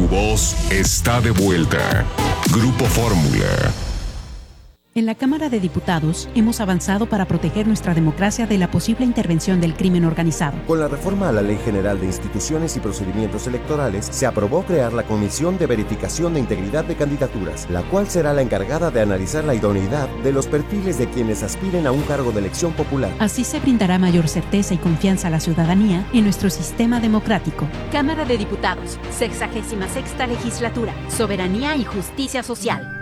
voz está de vuelta. Grupo Fórmula. En la Cámara de Diputados hemos avanzado para proteger nuestra democracia de la posible intervención del crimen organizado. Con la reforma a la Ley General de Instituciones y Procedimientos Electorales, se aprobó crear la Comisión de Verificación de Integridad de Candidaturas, la cual será la encargada de analizar la idoneidad de los perfiles de quienes aspiren a un cargo de elección popular. Así se brindará mayor certeza y confianza a la ciudadanía en nuestro sistema democrático. Cámara de Diputados, 66ª Legislatura, Soberanía y Justicia Social.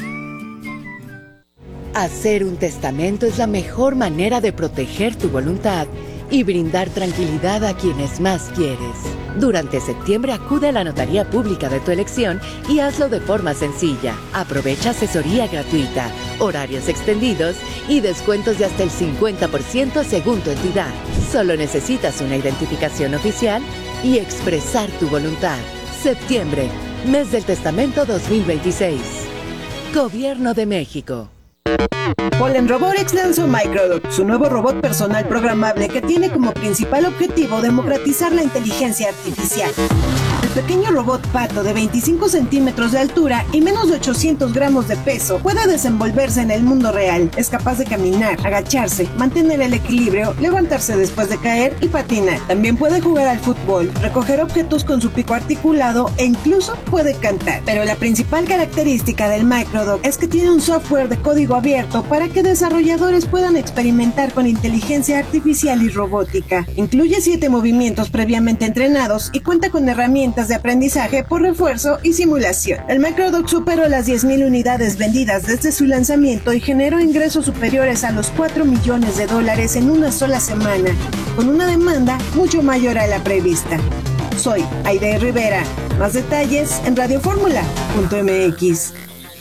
Hacer un testamento es la mejor manera de proteger tu voluntad y brindar tranquilidad a quienes más quieres. Durante septiembre acude a la notaría pública de tu elección y hazlo de forma sencilla. Aprovecha asesoría gratuita, horarios extendidos y descuentos de hasta el 50% según tu entidad. Solo necesitas una identificación oficial y expresar tu voluntad. Septiembre, mes del testamento 2026. Gobierno de México. Polen Robotics lanzó Microdot, su nuevo robot personal programable que tiene como principal objetivo democratizar la inteligencia artificial. El pequeño robot pato de 25 centímetros de altura y menos de 800 gramos de peso puede desenvolverse en el mundo real. Es capaz de caminar, agacharse, mantener el equilibrio, levantarse después de caer y patinar. También puede jugar al fútbol, recoger objetos con su pico articulado e incluso puede cantar. Pero la principal característica del Microdot es que tiene un software de código abierto para que desarrolladores puedan experimentar con inteligencia artificial y robótica. Incluye 7 movimientos previamente entrenados y cuenta con herramientas de aprendizaje por refuerzo y simulación. El Microdot superó las 10,000 unidades vendidas desde su lanzamiento y generó ingresos superiores a los $4 millones en una sola semana, con una demanda mucho mayor a la prevista. Soy Aide Rivera. Más detalles en radioformula.mx.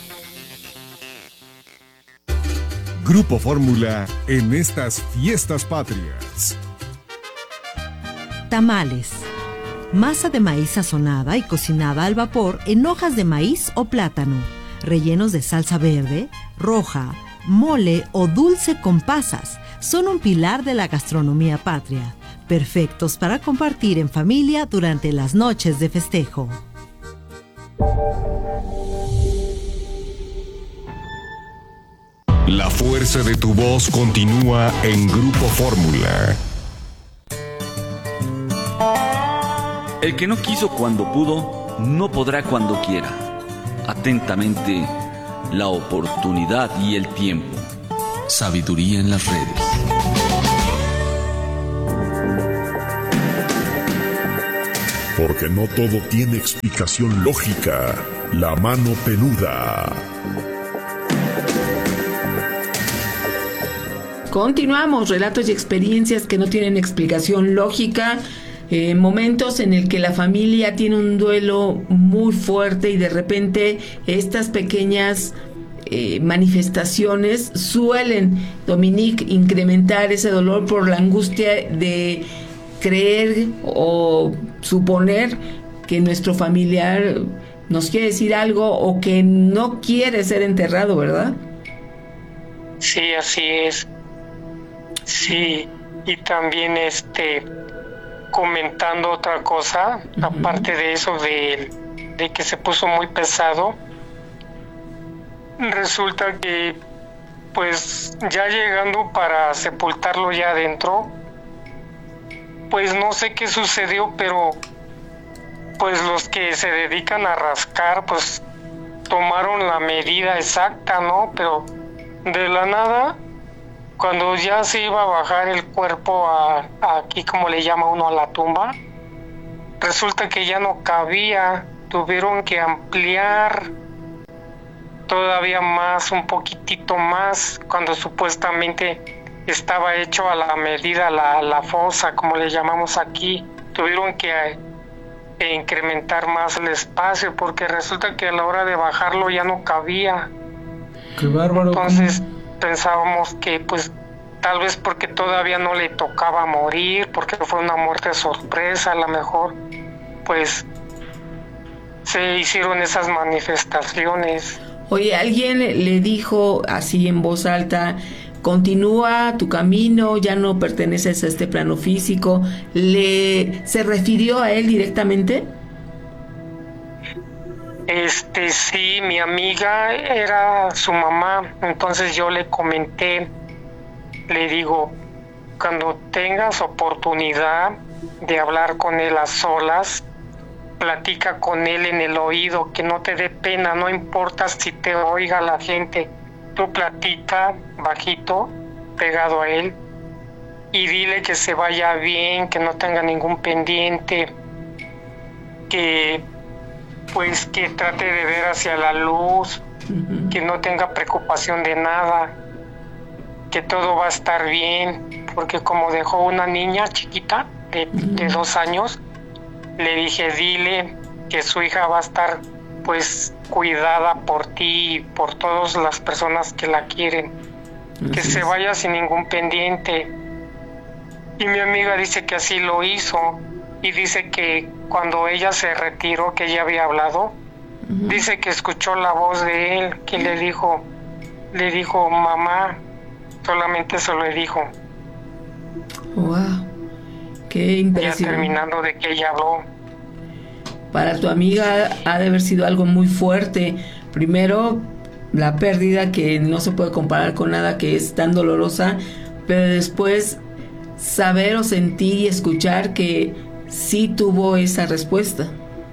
Grupo Fórmula en estas fiestas patrias. Tamales. Masa de maíz sazonada y cocinada al vapor en hojas de maíz o plátano, rellenos de salsa verde, roja, mole o dulce con pasas. Son un pilar de la gastronomía patria, perfectos para compartir en familia durante las noches de festejo. La fuerza de tu voz continúa en Grupo Fórmula. El que no quiso cuando pudo, no podrá cuando quiera. Atentamente, la oportunidad y el tiempo. Sabiduría en las redes. Porque no todo tiene explicación lógica. La mano peluda. Continuamos, relatos y experiencias que no tienen explicación lógica, momentos en el que la familia tiene un duelo muy fuerte y de repente estas pequeñas manifestaciones suelen, Dominique, incrementar ese dolor por la angustia de creer o suponer que nuestro familiar nos quiere decir algo o que no quiere ser enterrado, ¿verdad? Sí, así es. Sí, y también comentando otra cosa, aparte de eso de que se puso muy pesado, resulta que pues ya llegando para sepultarlo ya adentro, pues no sé qué sucedió, pero pues los que se dedican a rascar pues tomaron la medida exacta, ¿no? Pero de la nada, cuando ya se iba a bajar el cuerpo aquí, como le llama uno, a la tumba, resulta que ya no cabía, tuvieron que ampliar todavía más, un poquitito más, cuando supuestamente estaba hecho a la medida, la fosa, como le llamamos aquí. Tuvieron que incrementar más el espacio, porque resulta que a la hora de bajarlo ya no cabía. ¡Qué bárbaro! Entonces pensábamos que pues tal vez porque todavía no le tocaba morir, porque fue una muerte sorpresa, a lo mejor pues se hicieron esas manifestaciones. Oye, ¿alguien le dijo así en voz alta, continúa tu camino, ya no perteneces a este plano físico? ¿Se refirió a él directamente? Sí, mi amiga era su mamá, entonces yo le comenté, le digo, cuando tengas oportunidad de hablar con él a solas, platica con él en el oído, que no te dé pena, no importa si te oiga la gente, tú platica bajito, pegado a él, y dile que se vaya bien, que no tenga ningún pendiente, que pues que trate de ver hacia la luz, que no tenga preocupación de nada, que todo va a estar bien, porque como dejó una niña chiquita de 2 años, le dije, dile que su hija va a estar pues cuidada por ti y por todas las personas que la quieren, que se vaya sin ningún pendiente. Y mi amiga dice que así lo hizo, y dice que cuando ella se retiró, que ella había hablado, dice que escuchó la voz de él, que le dijo mamá, solamente eso le dijo. Wow, qué impresionante. Ya terminando de que ella habló. Para tu amiga ha de haber sido algo muy fuerte. Primero, la pérdida que no se puede comparar con nada, que es tan dolorosa, pero después saber o sentir y escuchar que sí tuvo esa respuesta.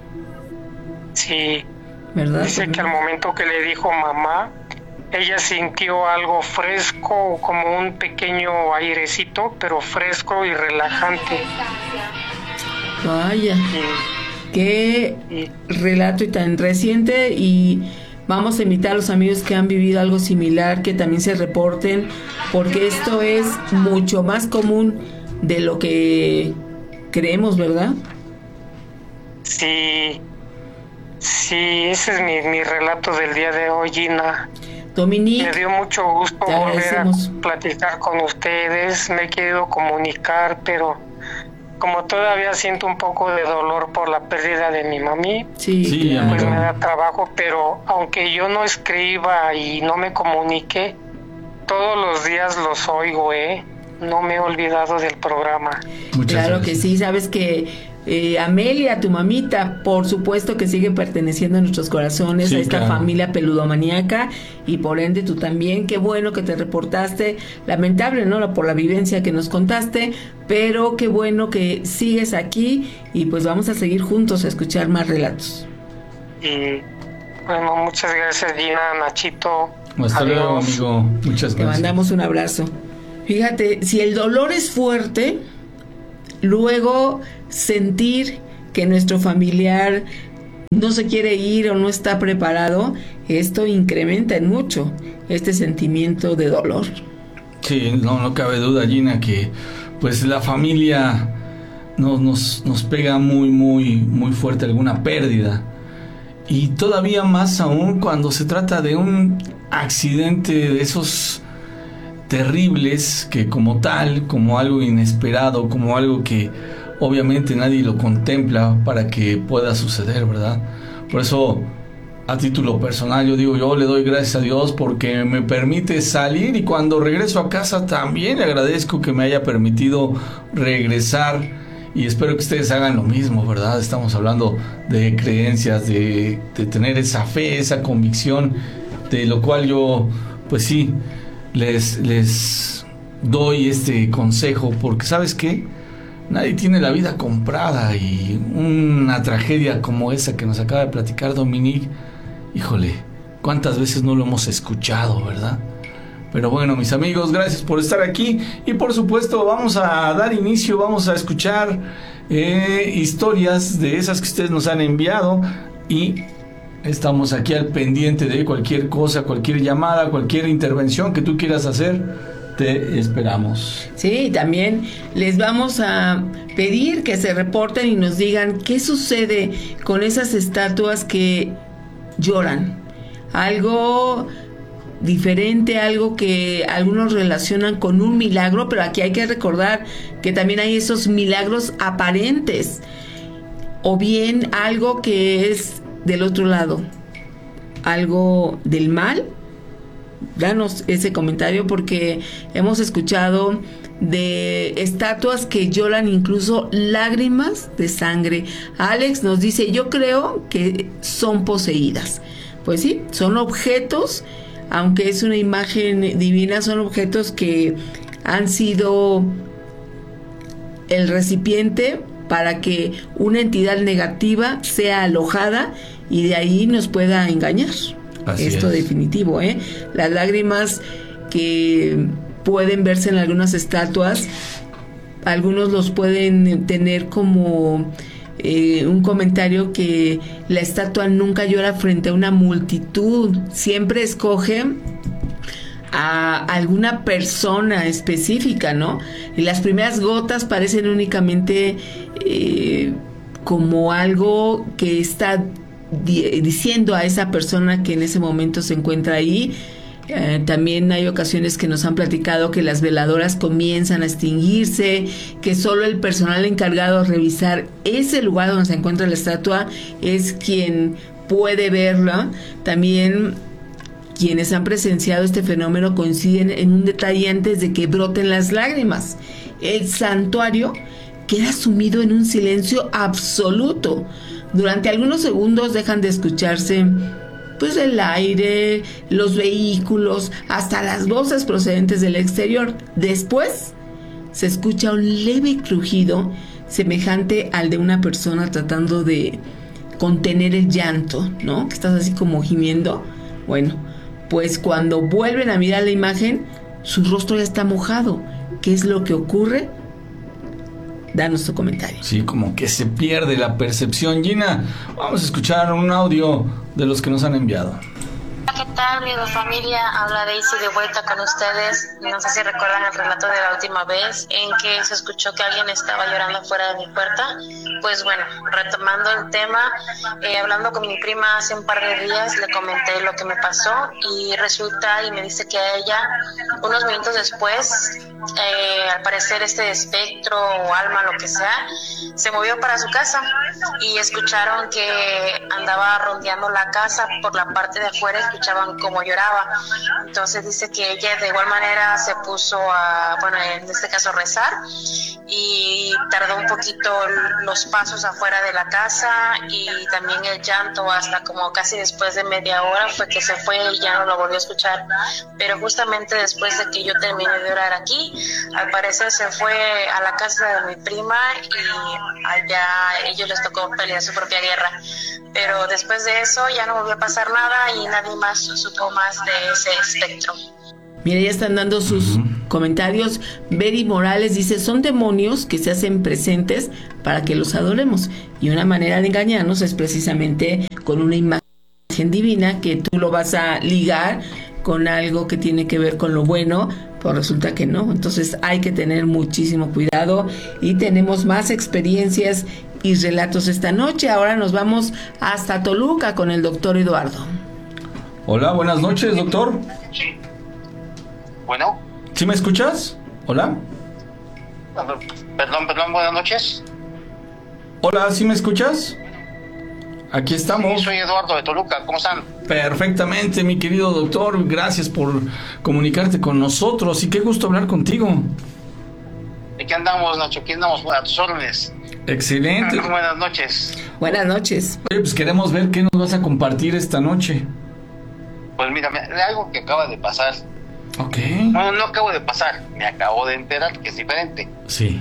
Sí, ¿verdad? Dice que al momento que le dijo mamá, ella sintió algo fresco, como un pequeño airecito, pero fresco y relajante. Vaya, qué relato y tan reciente, y vamos a invitar a los amigos que han vivido algo similar que también se reporten, porque esto es mucho más común de lo que creemos, ¿verdad? Sí, ese es mi relato del día de hoy, Gina. Dominique, me dio mucho gusto volver a platicar con ustedes, me he querido comunicar, pero como todavía siento un poco de dolor por la pérdida de mi mami, pues me da trabajo, pero aunque yo no escriba y no me comunique, todos los días los oigo, no me he olvidado del programa. Claro que sí, sabes que Amelia, tu mamita, por supuesto que sigue perteneciendo a nuestros corazones, a esta familia peludomaníaca, y por ende tú también. Qué bueno que te reportaste, lamentable, ¿no?, por la vivencia que nos contaste, pero qué bueno que sigues aquí, y pues vamos a seguir juntos a escuchar más relatos. Y bueno, muchas gracias, Gina, Nachito. Hasta luego, amigo. Muchas gracias. Te mandamos un abrazo. Fíjate, si el dolor es fuerte, luego sentir que nuestro familiar no se quiere ir o no está preparado, esto incrementa en mucho este sentimiento de dolor. Sí, no cabe duda, Gina, que pues la familia nos pega muy fuerte alguna pérdida, y todavía más aún cuando se trata de un accidente de esos terribles, que como tal, como algo inesperado, como algo que obviamente nadie lo contempla para que pueda suceder, ¿verdad? Por eso, a título personal, yo le doy gracias a Dios porque me permite salir, y cuando regreso a casa también le agradezco que me haya permitido regresar, y espero que ustedes hagan lo mismo, ¿verdad? Estamos hablando de creencias, de tener esa fe, esa convicción, de lo cual yo, pues sí, les doy este consejo, porque ¿sabes qué? Nadie tiene la vida comprada, y una tragedia como esa que nos acaba de platicar Dominique, híjole, ¿cuántas veces no lo hemos escuchado, verdad? Pero bueno, mis amigos, gracias por estar aquí, y por supuesto vamos a dar inicio, vamos a escuchar historias de esas que ustedes nos han enviado, y estamos aquí al pendiente de cualquier cosa, cualquier llamada, cualquier intervención que tú quieras hacer. Te esperamos. Sí, también les vamos a pedir que se reporten y nos digan qué sucede con esas estatuas que lloran. Algo diferente, algo que algunos relacionan con un milagro, pero aquí hay que recordar que también hay esos milagros aparentes, o bien algo que es del otro lado, algo del mal danos ese comentario, porque hemos escuchado de estatuas que lloran incluso lágrimas de sangre. Alex nos dice, yo creo que son poseídas. Pues sí, son objetos, aunque es una imagen divina, son objetos que han sido el recipiente para que una entidad negativa sea alojada y de ahí nos pueda engañar. Esto es definitivo, ¿eh? Las lágrimas que pueden verse en algunas estatuas, algunos los pueden tener como un comentario que la estatua nunca llora frente a una multitud, siempre escoge a alguna persona específica, ¿no? Y las primeras gotas parecen únicamente como algo que está diciendo a esa persona que en ese momento se encuentra ahí. También hay ocasiones que nos han platicado que las veladoras comienzan a extinguirse, que solo el personal encargado de revisar ese lugar donde se encuentra la estatua es quien puede verla. También quienes han presenciado este fenómeno coinciden en un detalle antes de que broten las lágrimas. El santuario queda sumido en un silencio absoluto. Durante algunos segundos dejan de escucharse pues el aire, los vehículos, hasta las voces procedentes del exterior. Después se escucha un leve crujido semejante al de una persona tratando de contener el llanto, ¿no? Que estás así como gimiendo. Bueno, pues cuando vuelven a mirar la imagen, su rostro ya está mojado. ¿Qué es lo que ocurre? Danos tu comentario. Sí, como que se pierde la percepción. Gina, vamos a escuchar un audio de los que nos han enviado. ¿Qué tal, mi familia? Habla Daisy de vuelta con ustedes. No sé si recuerdan el relato de la última vez en que se escuchó que alguien estaba llorando fuera de mi puerta. Pues bueno, retomando el tema, hablando con mi prima hace un par de días, le comenté lo que me pasó y resulta y me dice que a ella, unos minutos después, al parecer este espectro o alma, lo que sea, se movió para su casa y escucharon que andaba rondeando la casa por la parte de afuera, escuchaban cómo lloraba. Entonces dice que ella de igual manera se puso a, bueno, en este caso rezar, y tardó un poquito los pasos afuera de la casa y también el llanto hasta como casi después de media hora fue que se fue y ya no lo volvió a escuchar. Pero justamente después de que yo terminé de orar aquí, al parecer se fue a la casa de mi prima y allá ellos les tocó pelear su propia guerra. Pero después de eso ya no volvió a pasar nada y nadie más supo más de ese espectro. Mira, ya están dando sus comentarios. Beri Morales dice, son demonios que se hacen presentes para que los adoremos. Y una manera de engañarnos es precisamente con una imagen divina que tú lo vas a ligar con algo que tiene que ver con lo bueno, pues resulta que no. Entonces hay que tener muchísimo cuidado y tenemos más experiencias y relatos esta noche. Ahora nos vamos hasta Toluca con el doctor Eduardo. Hola, buenas noches, doctor. Sí. Bueno. ¿Sí me escuchas? Hola. Perdón, buenas noches. Hola, ¿sí me escuchas? Aquí estamos. Sí, soy Eduardo de Toluca, ¿cómo están? Perfectamente, mi querido doctor, gracias por comunicarte con nosotros y qué gusto hablar contigo. Aquí andamos, Nacho, aquí andamos a tus órdenes. Excelente. Buenas noches. Buenas noches. Oye, pues queremos ver qué nos vas a compartir esta noche. Pues mira, algo que acaba de pasar. Ok. Bueno, no acabo de pasar, me acabo de enterar que es diferente. Sí.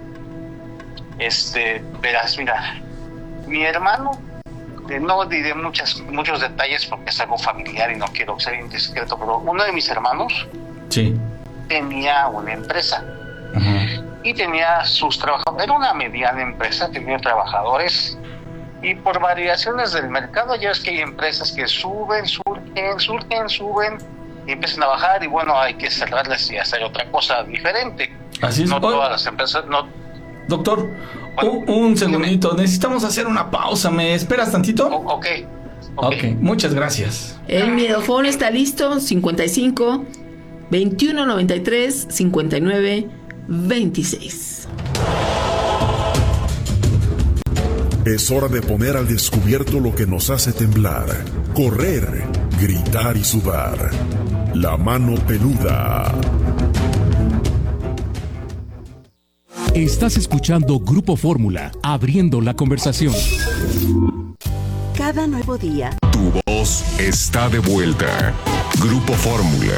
Verás, mira, mi hermano, no diré muchos detalles porque es algo familiar y no quiero ser indiscreto, pero uno de mis hermanos sí tenía una empresa. Uh-huh. Y tenía sus trabajadores, era una mediana empresa, tenía trabajadores, y por variaciones del mercado ya es que hay empresas que suben, suben y empiezan a bajar y bueno, hay que cerrarles y hacer otra cosa diferente. Así es. No todas las empresas, no. Doctor, un segundito, necesitamos hacer una pausa, ¿me esperas tantito? Ok, muchas gracias. El miedofón está listo, 55 21 93 59 26. Es hora de poner al descubierto lo que nos hace temblar, correr, gritar y sudar. La mano peluda. Estás escuchando Grupo Fórmula, abriendo la conversación. Cada nuevo día. Tu voz está de vuelta. Grupo Fórmula.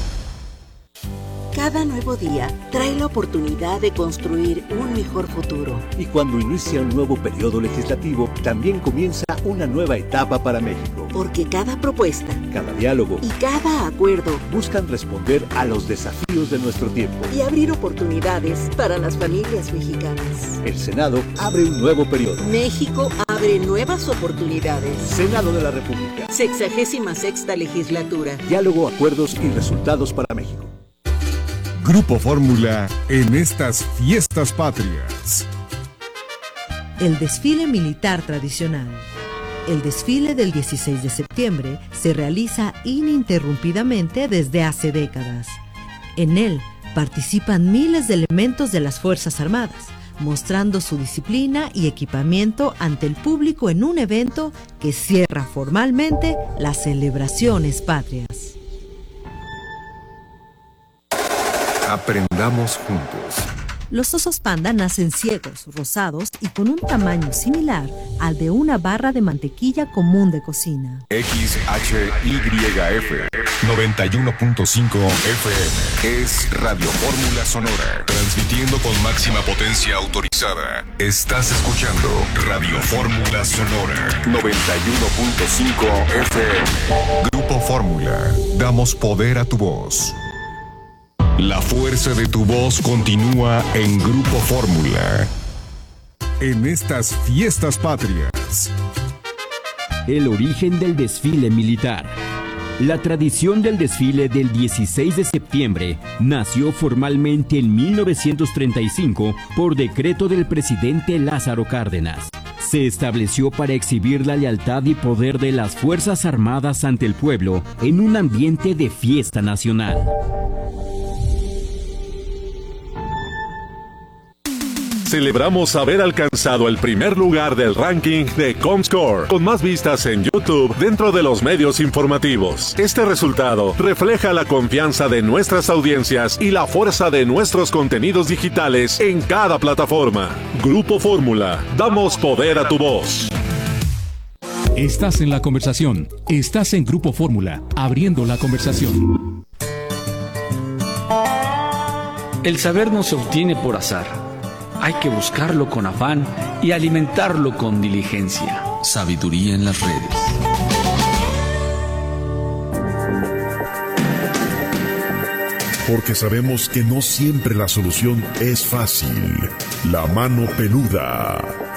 Cada nuevo día trae la oportunidad de construir un mejor futuro. Y cuando inicia un nuevo periodo legislativo, también comienza una nueva etapa para México. Porque cada propuesta, cada diálogo y cada acuerdo buscan responder a los desafíos de nuestro tiempo y abrir oportunidades para las familias mexicanas. El Senado abre un nuevo periodo. México abre nuevas oportunidades. Senado de la República. 66ª legislatura. Diálogo, acuerdos y resultados para México. Grupo Fórmula en estas fiestas patrias. El desfile militar tradicional. El desfile del 16 de septiembre se realiza ininterrumpidamente desde hace décadas. En él participan miles de elementos de las Fuerzas Armadas, mostrando su disciplina y equipamiento ante el público en un evento que cierra formalmente las celebraciones patrias. Aprendamos juntos. Los osos panda nacen ciegos, rosados y con un tamaño similar al de una barra de mantequilla común de cocina. XHYF 91.5 FM es Radio Fórmula Sonora, transmitiendo con máxima potencia autorizada. Estás escuchando Radio Fórmula Sonora 91.5 FM. Grupo Fórmula, damos poder a tu voz. La fuerza de tu voz continúa en Grupo Fórmula. En estas fiestas patrias. El origen del desfile militar. La tradición del desfile del 16 de septiembre nació formalmente en 1935 por decreto del presidente Lázaro Cárdenas. Se estableció para exhibir la lealtad y poder de las Fuerzas Armadas ante el pueblo en un ambiente de fiesta nacional. Celebramos haber alcanzado el primer lugar del ranking de Comscore, con más vistas en YouTube dentro de los medios informativos. Este resultado refleja la confianza de nuestras audiencias y la fuerza de nuestros contenidos digitales en cada plataforma. Grupo Fórmula, damos poder a tu voz. Estás en la conversación. Estás en Grupo Fórmula, abriendo la conversación. El saber no se obtiene por azar. Hay que buscarlo con afán y alimentarlo con diligencia. Sabiduría en las redes. Porque sabemos que no siempre la solución es fácil. La mano peluda.